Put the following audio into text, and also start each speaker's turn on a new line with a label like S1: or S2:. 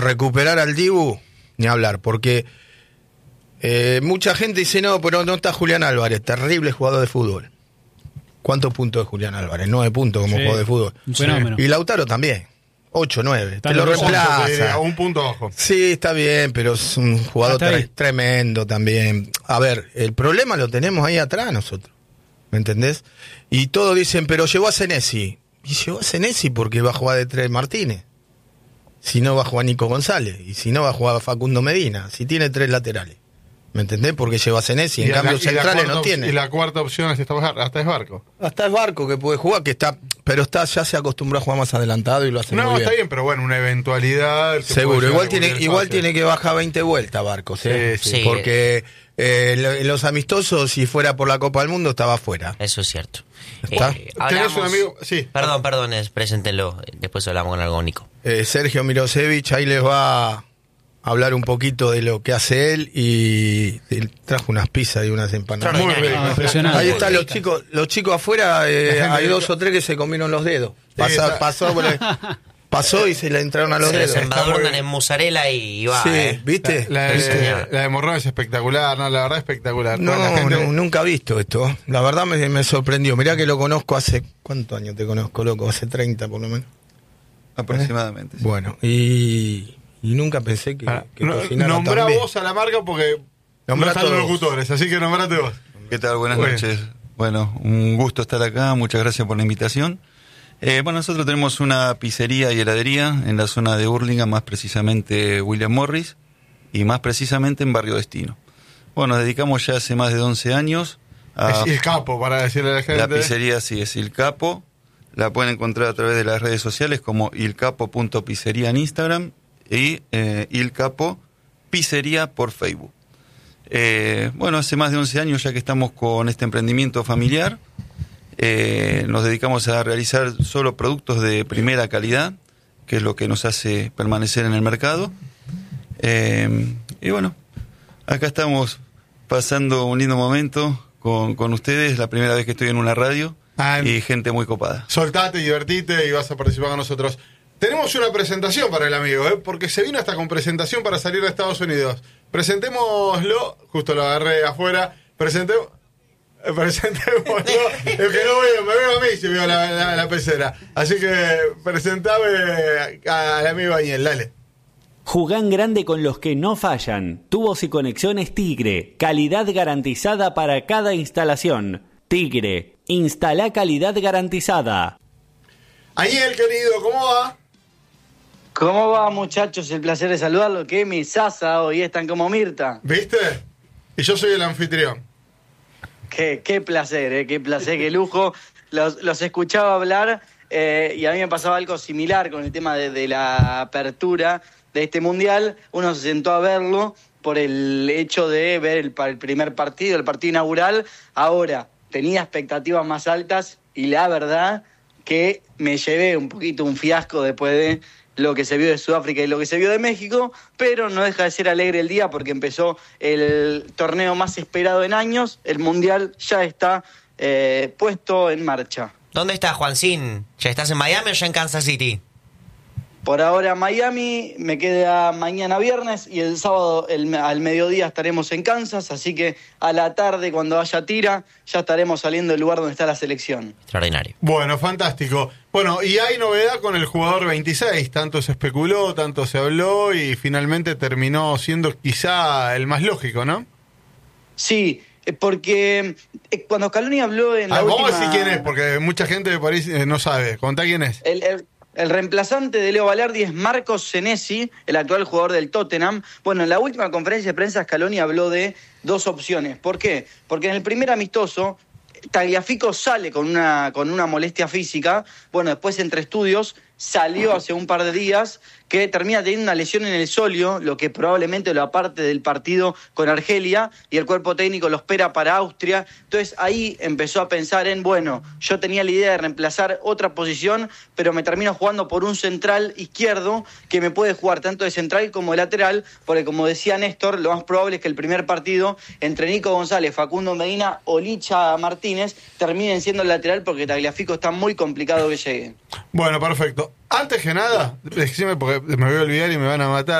S1: recuperar al Dibu, ni hablar, porque mucha gente dice, no, pero no está Julián Álvarez, terrible jugador de fútbol. ¿Cuántos puntos de Julián Álvarez? 9 puntos como jugador de fútbol.
S2: Un fenómeno.
S1: Y Lautaro también. 8, 9. Te lo reemplaza.
S3: A un punto abajo.
S1: Sí, está bien, pero es un jugador tremendo también. A ver, el problema lo tenemos ahí atrás nosotros. ¿Me entendés? Y todos dicen, pero llevó a Senesi. Y llevó a Senesi porque va a jugar de 3 Martínez. Si no va a jugar Nico González. Y si no va a jugar Facundo Medina. Si tiene 3 laterales. ¿Me entendés? Porque lleva a Senesi. En cambio, centrales no tiene.
S3: Y la cuarta opción es hasta es Barco.
S1: Hasta es Barco que puede jugar, que está, pero ya se acostumbró a jugar más adelantado y lo hace muy bien.
S3: No, está bien, pero bueno, una eventualidad.
S1: Seguro, igual tiene que bajar 20 vueltas Barcos,
S4: Sí.
S1: porque los amistosos, si fuera por la Copa del Mundo, estaba afuera.
S4: Eso es cierto.
S3: ¿Tenés un amigo? Sí.
S4: Perdón, preséntenlo. Después hablamos con algo, Nico.
S1: Sergio Mirosevich, ahí les va a hablar un poquito de lo que hace él y trajo unas pizzas y unas empanadas.
S3: Muy bien.
S2: Impresionante.
S1: Ahí están los chicos afuera, hay 2 o 3 que se comieron los dedos. Pasó y se le entraron a los dedos.
S4: Se embadurnan en mozzarella y va.
S1: Sí, ¿viste?
S3: La de Morrón es espectacular, no, la verdad espectacular.
S1: No,
S3: la gente...
S1: nunca he visto esto. La verdad me sorprendió. Mirá que lo conozco hace... ¿Cuántos años te conozco, loco? Hace 30 por lo menos.
S5: Aproximadamente. Sí.
S1: Bueno, y nunca pensé que cocinara
S3: nombrá
S1: tan bien.
S3: vos a la marca porque
S1: Nombrá
S3: no están los
S1: todos.
S3: locutores, así que nombrate vos.
S5: ¿Qué tal? Buenas
S3: Bueno.
S5: noches. Bueno, un gusto estar acá, muchas gracias por la invitación. Bueno, nosotros tenemos una pizzería y heladería en la zona de Hurlingham, más precisamente William Morris, y más precisamente en Barrio Destino. Bueno, nos dedicamos ya hace más de 11 años a...
S3: Es el capo, para decirle a la gente.
S5: La pizzería sí es Il Capo, la pueden encontrar a través de las redes sociales como ilcapo.pizzería en Instagram y Il Capo Pizzería por Facebook. Bueno, hace más de 11 años ya que estamos con este emprendimiento familiar. Nos dedicamos a realizar solo productos de primera calidad, que es lo que nos hace permanecer en el mercado. Y bueno, acá estamos pasando un lindo momento con ustedes, la primera vez que estoy en una radio, y gente muy copada.
S3: Soltate, divertite y vas a participar con nosotros. Tenemos una presentación para el amigo, porque se vino hasta con presentación para salir de Estados Unidos. Presentémoslo, justo lo agarré afuera, presentémoslo. Es que no veo, me veo a mí si veo la pecera. Así que presentame al amigo Añel, dale.
S6: Jugán grande con los que no fallan. Tubos y conexiones Tigre. Calidad garantizada para cada instalación. Tigre. Instala calidad garantizada.
S3: Añel, querido, ¿cómo va?
S7: ¿Cómo va, muchachos? El placer de saludarlo. Qué misaza hoy, están como Mirta.
S3: ¿Viste? Y yo soy el anfitrión.
S7: Qué placer, qué lujo. Los escuchaba hablar y a mí me pasaba algo similar con el tema de la apertura de este mundial. Uno se sentó a verlo por el hecho de ver el primer partido, el partido inaugural. Ahora, tenía expectativas más altas y la verdad que me llevé un poquito un fiasco después de lo que se vio de Sudáfrica y lo que se vio de México, pero no deja de ser alegre el día porque empezó el torneo más esperado en años. El Mundial ya está puesto en marcha.
S4: ¿Dónde estás, Juancín? ¿Ya estás en Miami o ya en Kansas City?
S7: Por ahora Miami, me queda mañana viernes y el sábado al mediodía estaremos en Kansas, así que a la tarde cuando haya tira ya estaremos saliendo del lugar donde está la selección.
S4: Extraordinario.
S3: Bueno, fantástico. Bueno, y hay novedad con el jugador 26, tanto se especuló, tanto se habló y finalmente terminó siendo quizá el más lógico, ¿no?
S7: Sí, porque cuando Scaloni habló en la última...
S3: Vamos a decir quién es, porque mucha gente de París no sabe. Contá quién es.
S7: El reemplazante de Leo Balerdi es Marcos Senesi, el actual jugador del Tottenham. Bueno, en la última conferencia de prensa Scaloni habló de 2 opciones. ¿Por qué? Porque en el primer amistoso Tagliafico sale con una molestia física. Bueno, después entre estudios salió hace un par de días que termina teniendo una lesión en el sóleo, lo que probablemente lo aparte del partido con Argelia, y el cuerpo técnico lo espera para Austria. Entonces ahí empezó a pensar en, bueno, yo tenía la idea de reemplazar otra posición, pero me termino jugando por un central izquierdo que me puede jugar tanto de central como de lateral, porque como decía Néstor, lo más probable es que el primer partido entre Nico González, Facundo Medina o Licha Martínez terminen siendo el lateral porque Tagliafico está muy complicado que llegue.
S3: Bueno, perfecto. Antes que nada, decime porque me voy a olvidar y me van a matar.